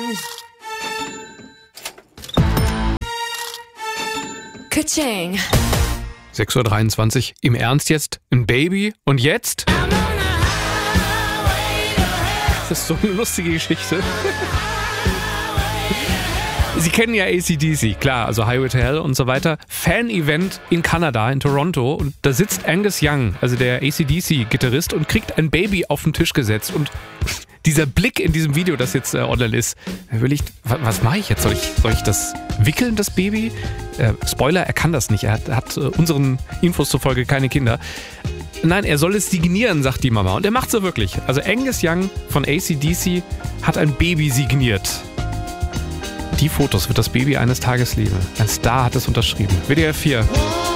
Ka-ching. 6:23 Uhr. Im Ernst jetzt? Ein Baby? Und jetzt? Das ist so eine lustige Geschichte. Sie kennen ja AC/DC, klar, also Highway to Hell und so weiter. Fan-Event in Kanada, in Toronto. Und da sitzt Angus Young, also der AC/DC-Gitarrist, und kriegt ein Baby auf den Tisch gesetzt. Und dieser Blick in diesem Video, das jetzt online ist, was mache ich jetzt? Soll ich das wickeln, das Baby? Spoiler, er kann das nicht. Er hat unseren Infos zufolge keine Kinder. Nein, er soll es signieren, sagt die Mama. Und er macht so wirklich. Also Angus Young von AC/DC hat ein Baby signiert. Die Fotos wird das Baby eines Tages lieben. Ein Star hat es unterschrieben. WDR 4.